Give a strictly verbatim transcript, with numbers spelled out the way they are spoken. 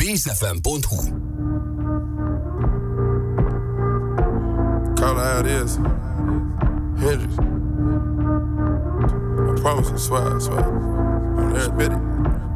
bsfm pont hu. Call it how it is. Hendrix. I promise, I swear, I swear. On everybody.